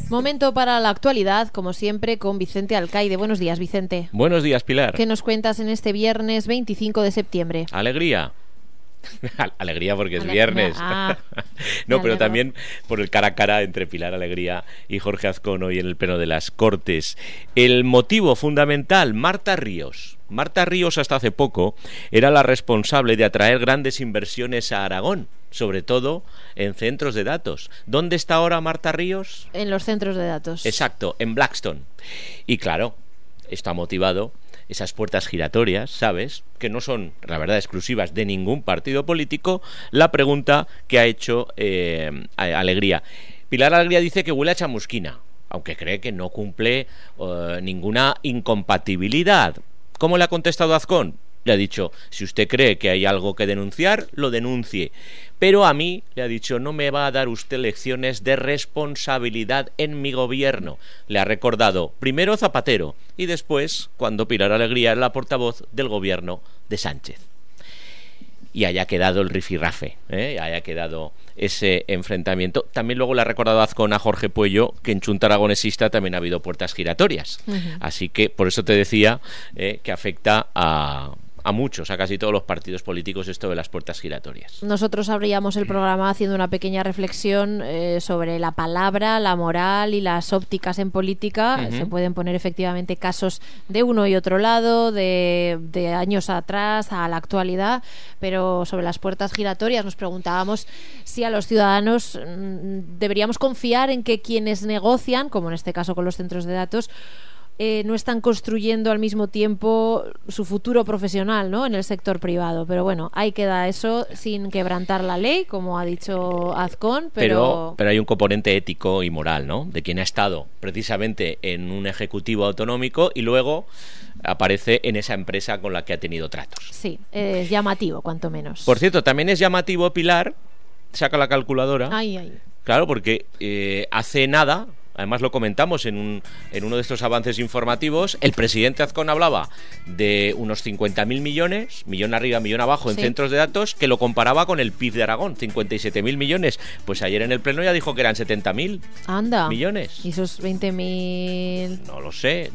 Momento para la actualidad, como siempre, con Vicente Alcaide. Buenos días, Vicente. Buenos días, Pilar. ¿Qué nos cuentas en este viernes 25 de septiembre? Alegría. Alegría porque es viernes. No, pero también por el cara a cara entre Pilar Alegría y Jorge Azcón hoy en el Pleno de las Cortes. El motivo fundamental, Marta Ríos. Marta Ríos hasta hace poco era la responsable de atraer grandes inversiones a Aragón, sobre todo en centros de datos. ¿Dónde está ahora Marta Ríos? En los centros de datos. Exacto, en Blackstone. Y claro, esto ha motivado esas puertas giratorias, ¿sabes?, que no son, la verdad, exclusivas de ningún partido político. La pregunta que ha hecho Alegría. Pilar Alegría dice que huele a chamusquina, aunque cree que no cumple ninguna incompatibilidad. ¿Cómo le ha contestado Azcón? Le ha dicho, si usted cree que hay algo que denunciar, lo denuncie. Pero a mí, le ha dicho, no me va a dar usted lecciones de responsabilidad en mi gobierno. Le ha recordado primero Zapatero y después cuando Pilar Alegría era la portavoz del gobierno de Sánchez. Y haya quedado el rifirrafe, haya quedado ese enfrentamiento. También luego le ha recordado Azcón a Jorge Puello que en Chunta Aragonesista también ha habido puertas giratorias. Así que por eso te decía que afecta a muchos, a casi todos los partidos políticos, esto de las puertas giratorias. Nosotros abríamos el programa haciendo una pequeña reflexión sobre la palabra, la moral y las ópticas en política. Se pueden poner efectivamente casos de uno y otro lado, de años atrás a la actualidad, pero sobre las puertas giratorias nos preguntábamos si a los ciudadanos deberíamos confiar en que quienes negocian, como en este caso con los centros de datos, no están construyendo al mismo tiempo su futuro profesional, ¿no?, en el sector privado. Pero bueno, ahí queda eso sin quebrantar la ley, como ha dicho Azcón. Pero hay un componente ético y moral, ¿no?, de quien ha estado precisamente en un ejecutivo autonómico y luego aparece en esa empresa con la que ha tenido tratos. Sí, es llamativo, cuanto menos. Por cierto, también es llamativo, Pilar, saca la calculadora. Ay. Claro, porque hace nada, además lo comentamos en uno de estos avances informativos, el presidente Azcón hablaba de unos 50.000 millones, millón arriba, millón abajo, en centros de datos, que lo comparaba con el PIB de Aragón, 57.000 millones. Pues ayer en el Pleno ya dijo que eran 70.000 millones. ¿Y esos 20.000? No lo sé.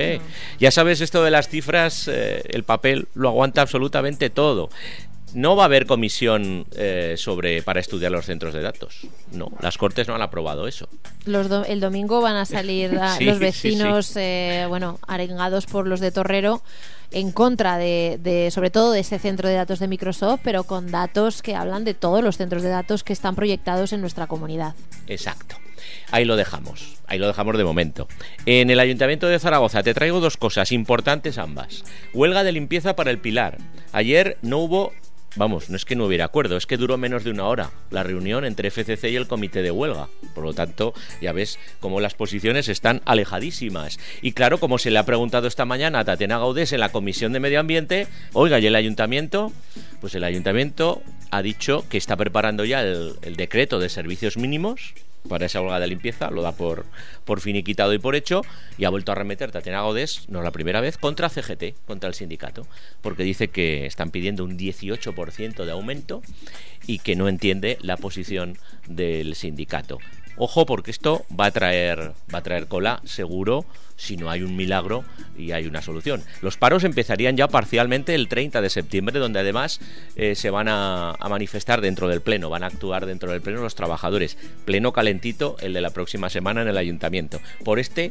Ya sabes, esto de las cifras, el papel lo aguanta absolutamente todo. No va a haber comisión para estudiar los centros de datos. No, las Cortes no han aprobado eso. El domingo van a salir los vecinos, arengados por los de Torrero, en contra de sobre todo de ese centro de datos de Microsoft, pero con datos que hablan de todos los centros de datos que están proyectados en nuestra comunidad. Exacto. Ahí lo dejamos de momento. En el Ayuntamiento de Zaragoza te traigo dos cosas importantes ambas. Huelga de limpieza para el Pilar. Ayer no hubo... no es que no hubiera acuerdo, es que duró menos de una hora la reunión entre FCC y el comité de huelga. Por lo tanto, ya ves cómo las posiciones están alejadísimas. Y claro, como se le ha preguntado esta mañana a Tatiana Gaudés en la Comisión de Medio Ambiente, oiga, ¿y el Ayuntamiento? Pues el Ayuntamiento ha dicho que está preparando ya el decreto de servicios mínimos para esa huelga de limpieza, lo da por finiquitado y por hecho, y ha vuelto a arremeter Tatiana Gaudés, no es la primera vez, contra CGT, contra el sindicato, porque dice que están pidiendo un 18% de aumento y que no entiende la posición del sindicato. Ojo, porque esto va a traer cola, seguro, si no hay un milagro y hay una solución. Los paros empezarían ya parcialmente el 30 de septiembre, donde además se van a manifestar dentro del Pleno, van a actuar dentro del Pleno los trabajadores. Pleno calentito, el de la próxima semana en el Ayuntamiento, por este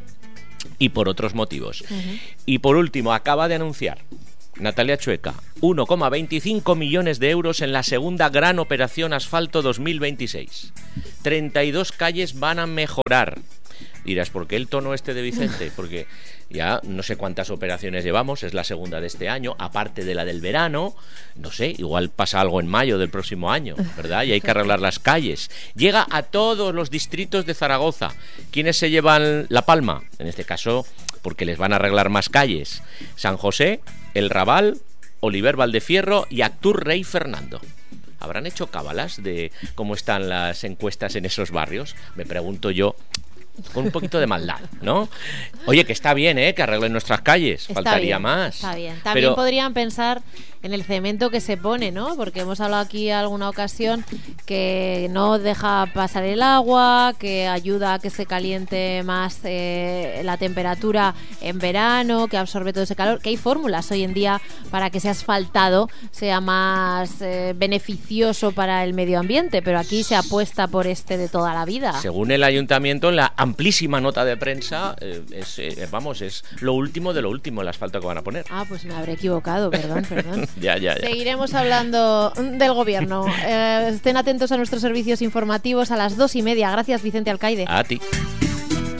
y por otros motivos. Y por último, acaba de anunciar Natalia Chueca 1,25 millones de euros en la segunda gran operación asfalto 2026. 32 calles van a mejorar. Dirás, ¿por qué el tono este de Vicente? Porque ya no sé cuántas operaciones llevamos, es la segunda de este año, aparte de la del verano, no sé, igual pasa algo en mayo del próximo año, ¿verdad? Y hay que arreglar las calles. Llega a todos los distritos de Zaragoza. ¿Quiénes se llevan la palma? En este caso, porque les van a arreglar más calles. San José, El Raval, Oliver Valdefierro y Actur Rey Fernando. ¿Habrán hecho cábalas de cómo están las encuestas en esos barrios? Me pregunto yo, con un poquito de maldad, ¿no? Oye, que está bien, que arreglen nuestras calles, faltaría más. Está bien. También podrían pensar en el cemento que se pone, ¿no? Porque hemos hablado aquí alguna ocasión que no deja pasar el agua, que ayuda a que se caliente más la temperatura en verano, que absorbe todo ese calor, que hay fórmulas hoy en día para que ese asfaltado sea más beneficioso para el medio ambiente, pero aquí se apuesta por este de toda la vida. Según el ayuntamiento, en la amplísima nota de prensa, es lo último de lo último el asfalto que van a poner. Ah, pues me habré equivocado, perdón. Ya. Seguiremos hablando del gobierno. Estén atentos a nuestros servicios informativos a las 2:30. Gracias, Vicente Alcaide. A ti.